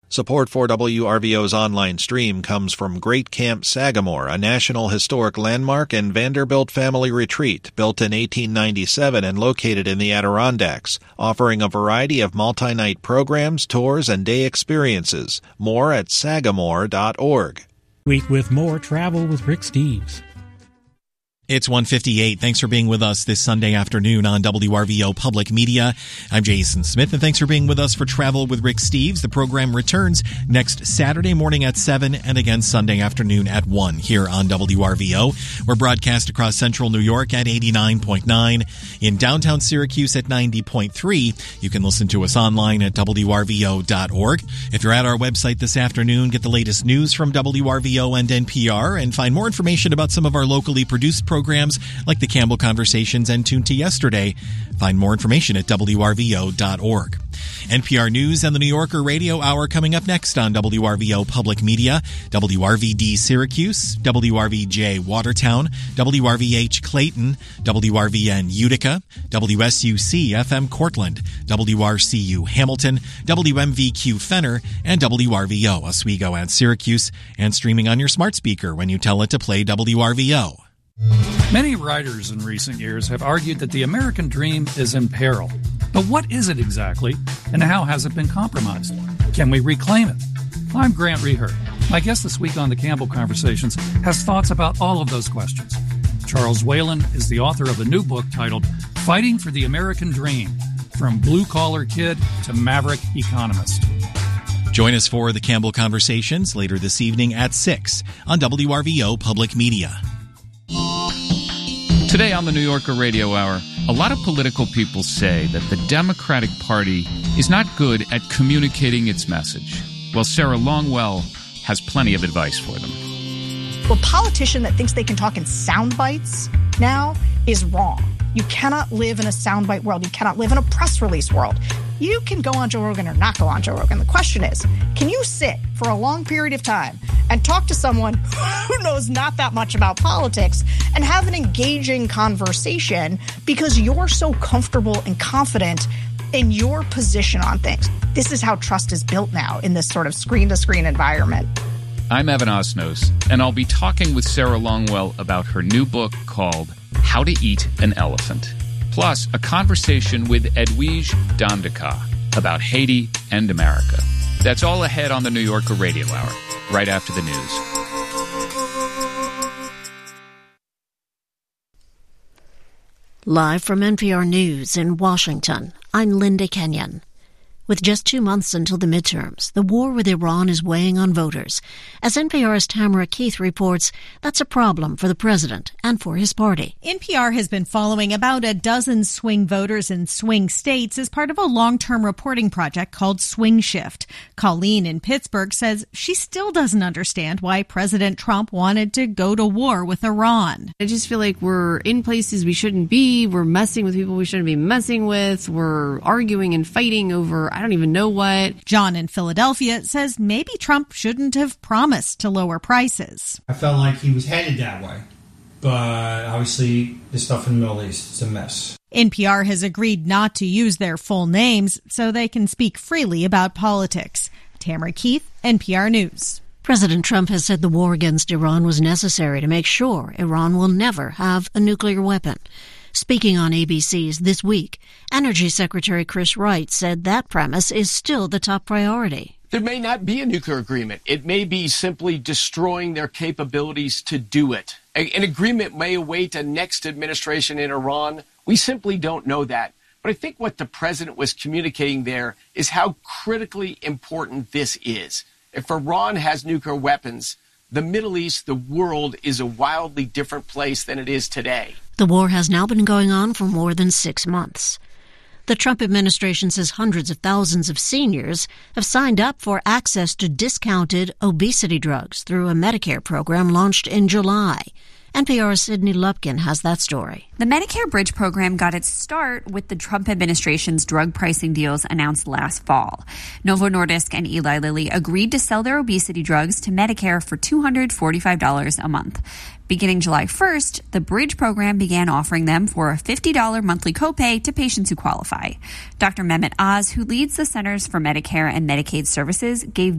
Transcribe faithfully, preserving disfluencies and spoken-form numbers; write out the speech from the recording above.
Support for W R V O's online stream comes from Great Camp Sagamore, a National Historic Landmark and Vanderbilt family retreat built in eighteen ninety-seven and located in the Adirondacks, offering a variety of multi-night programs, tours, and day experiences. More at sagamore dot org. Week with more Travel with Rick Steves. It's one fifty-eight. Thanks for being with us this Sunday afternoon on W R V O Public Media. I'm Jason Smith, and thanks for being with us for Travel with Rick Steves. The program returns next Saturday morning at seven and again Sunday afternoon at one here on W R V O. We're broadcast across central New York at eighty-nine point nine, in downtown Syracuse at ninety point three. You can listen to us online at W R V O dot org. If you're at our website this afternoon, get the latest news from W R V O and N P R and find more information about some of our locally produced programs. Programs like the Campbell Conversations and Tune to Yesterday. Find more information at W R V O dot org. N P R News and the New Yorker Radio Hour coming up next on W R V O Public Media. W R V D Syracuse, W R V J Watertown, W R V H Clayton, W R V N Utica, W S U C F M Cortland, W R C U Hamilton, W M V Q Fenner, and W R V O Oswego and Syracuse, and streaming on your smart speaker when you tell it to play W R V O. Many writers in recent years have argued that the American dream is in peril. But what is it exactly, and how has it been compromised? Can we reclaim it? I'm Grant Reher. My guest this week on the Campbell Conversations has thoughts about all of those questions. Charles Whalen is the author of a new book titled Fighting for the American Dream, From Blue-Collar Kid to Maverick Economist. Join us for the Campbell Conversations later this evening at six on W R V O Public Media. Today on the New Yorker Radio Hour, a lot of political people say that the Democratic Party is not good at communicating its message. Well, Sarah Longwell has plenty of advice for them. A politician that thinks they can talk in sound bites now is wrong. You cannot live in a soundbite world. You cannot live in a press release world. You can go on Joe Rogan or not go on Joe Rogan. The question is, can you sit for a long period of time and talk to someone who knows not that much about politics and have an engaging conversation because you're so comfortable and confident in your position on things? This is how trust is built now in this sort of screen-to-screen environment. I'm Evan Osnos, and I'll be talking with Sarah Longwell about her new book called How to Eat an Elephant. Plus, a conversation with Edwige Damdekar about Haiti and America. That's all ahead on the New Yorker Radio Hour, right after the news. Live from N P R News in Washington, I'm Linda Kenyon. With just two months until the midterms, the war with Iran is weighing on voters. As N P R's Tamara Keith reports, that's a problem for the president and for his party. N P R has been following about a dozen swing voters in swing states as part of a long-term reporting project called Swing Shift. Colleen in Pittsburgh says she still doesn't understand why President Trump wanted to go to war with Iran. I just feel like we're in places we shouldn't be. We're messing with people we shouldn't be messing with. We're arguing and fighting over I don't even know what. John in Philadelphia says maybe Trump shouldn't have promised to lower prices. I felt like he was headed that way, but obviously the stuff in the Middle East is a mess. N P R has agreed not to use their full names so they can speak freely about politics. Tamara Keith, N P R News. President Trump has said the war against Iran was necessary to make sure Iran will never have a nuclear weapon. Speaking on A B C's This Week, Energy Secretary Chris Wright said that premise is still the top priority. There may not be a nuclear agreement. It may be simply destroying their capabilities to do it. A- an agreement may await a next administration in Iran. We simply don't know that. But I think what the president was communicating there is how critically important this is. If Iran has nuclear weapons, the Middle East, the world, is a wildly different place than it is today. The war has now been going on for more than six months. The Trump administration says hundreds of thousands of seniors have signed up for access to discounted obesity drugs through a Medicare program launched in July. N P R's Sydney Lupkin has that story. The Medicare Bridge program got its start with the Trump administration's drug pricing deals announced last fall. Novo Nordisk and Eli Lilly agreed to sell their obesity drugs to Medicare for two hundred forty-five dollars a month. Beginning July first, the Bridge program began offering them for a fifty dollars monthly copay to patients who qualify. Doctor Mehmet Oz, who leads the Centers for Medicare and Medicaid Services, gave